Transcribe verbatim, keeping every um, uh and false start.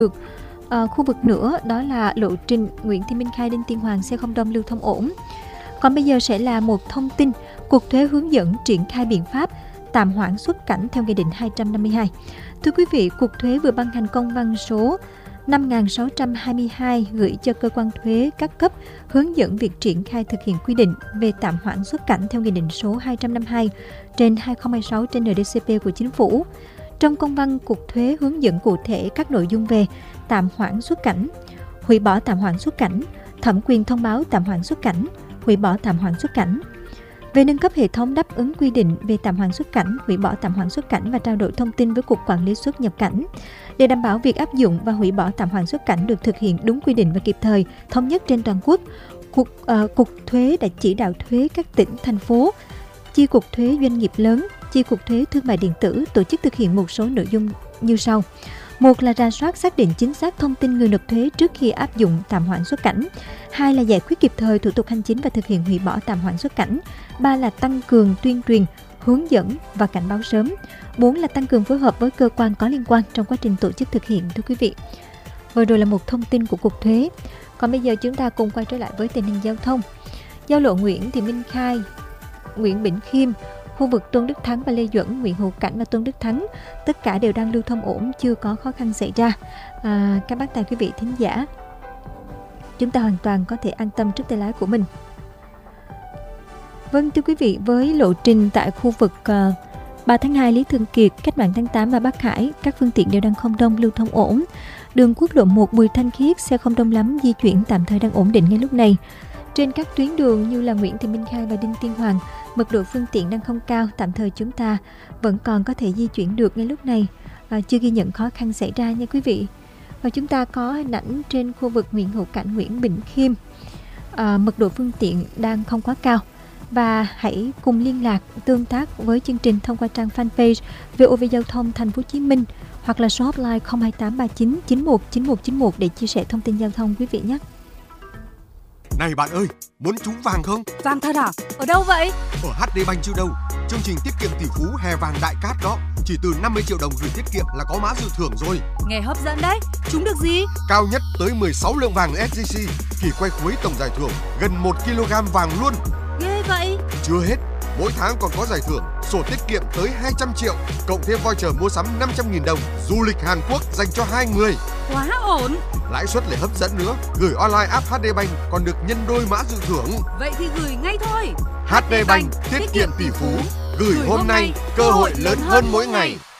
được uh, khu vực nữa, đó là lộ trình Nguyễn Thị Minh Khai Đinh Tiên Hoàng xe không đông lưu thông ổn. Còn bây giờ sẽ là một thông tin, Cục Thuế hướng dẫn triển khai biện pháp tạm hoãn xuất cảnh theo Nghị định hai trăm năm mươi hai. Thưa quý vị, Cục Thuế vừa ban hành công văn số năm nghìn sáu trăm hai mươi hai gửi cho cơ quan thuế các cấp hướng dẫn việc triển khai thực hiện quy định về tạm hoãn xuất cảnh theo Nghị định số hai trăm năm mươi hai trên hai nghìn không trăm hai mươi sáu trên en đê xê pê của Chính phủ. Trong công văn, Cục Thuế hướng dẫn cụ thể các nội dung về tạm hoãn xuất cảnh, hủy bỏ tạm hoãn xuất cảnh, thẩm quyền thông báo tạm hoãn xuất cảnh, hủy bỏ tạm hoãn xuất cảnh. Về nâng cấp hệ thống đáp ứng quy định về tạm hoãn xuất cảnh, hủy bỏ tạm hoãn xuất cảnh và trao đổi thông tin với Cục Quản lý xuất nhập cảnh. Để đảm bảo việc áp dụng và hủy bỏ tạm hoãn xuất cảnh được thực hiện đúng quy định và kịp thời, thống nhất trên toàn quốc, Cục, uh, Cục Thuế đã chỉ đạo thuế các tỉnh, thành phố, chi cục thuế doanh nghiệp lớn, chi cục thuế thương mại điện tử tổ chức thực hiện một số nội dung như sau. Một là rà soát xác định chính xác thông tin người nộp thuế trước khi áp dụng tạm hoãn xuất cảnh. Hai là giải quyết kịp thời thủ tục hành chính và thực hiện hủy bỏ tạm hoãn xuất cảnh. Ba là tăng cường tuyên truyền, hướng dẫn và cảnh báo sớm. Bốn là tăng cường phối hợp với cơ quan có liên quan trong quá trình tổ chức thực hiện. Thưa quý vị, vừa rồi là một thông tin của Cục Thuế. Còn bây giờ chúng ta cùng quay trở lại với tình hình giao thông. Giao lộ Nguyễn Thị Minh Khai, Nguyễn Bỉnh Khiêm, khu vực Tôn Đức Thắng và Lê Duẩn, Nguyễn Hữu Cảnh và Tôn Đức Thắng, tất cả đều đang lưu thông ổn, chưa có khó khăn xảy ra. À, các bác tài quý vị thính giả, chúng ta hoàn toàn có thể an tâm trước tay lái của mình. Vâng, thưa quý vị, với lộ trình tại khu vực uh, ba tháng hai, Lý Thường Kiệt, Cách mạng tháng tám và Bắc Hải, các phương tiện đều đang không đông, lưu thông ổn. Đường quốc lộ một Bùi Thanh Khiết, xe không đông lắm, di chuyển tạm thời đang ổn định ngay lúc này. Trên các tuyến đường như là Nguyễn Thị Minh Khai và Đinh Tiên Hoàng, mật độ phương tiện đang không cao, tạm thời chúng ta vẫn còn có thể di chuyển được ngay lúc này, à, chưa ghi nhận khó khăn xảy ra nha quý vị. Và chúng ta có hình ảnh trên khu vực Nguyễn Hữu Cảnh, Nguyễn Bỉnh Khiêm, à, mật độ phương tiện đang không quá cao. Và hãy cùng liên lạc, tương tác với chương trình thông qua trang fanpage vê o vê Giao thông Thành phố Hồ Chí Minh hoặc là số hotline không hai tám ba chín chín một chín một chín một để chia sẻ thông tin giao thông quý vị nhé. Này bạn ơi, muốn trúng vàng không? Vàng thật à? Ở đâu vậy? Ở hát đê Bank chứ đâu. Chương trình tiết kiệm tỷ phú hè vàng đại cát đó. Chỉ từ năm mươi triệu đồng gửi tiết kiệm là có mã dự thưởng rồi. Nghe hấp dẫn đấy. Trúng được gì? Cao nhất tới mười sáu lượng vàng ét gi xê. Kỳ quay cuối tổng giải thưởng gần một ki lô gam vàng luôn. Ghê vậy. Chưa hết, mỗi tháng còn có giải thưởng sổ tiết kiệm tới hai trăm triệu, cộng thêm voucher mua sắm năm trăm nghìn đồng, du lịch Hàn Quốc dành cho hai người. Quá ổn. Lãi suất lại hấp dẫn nữa, gửi online app hát đê Bank còn được nhân đôi mã dự thưởng. Vậy thì gửi ngay thôi. hát đê Bank tiết kiệm tỷ phú, gửi hôm nay, cơ hội lớn hơn mỗi ngày.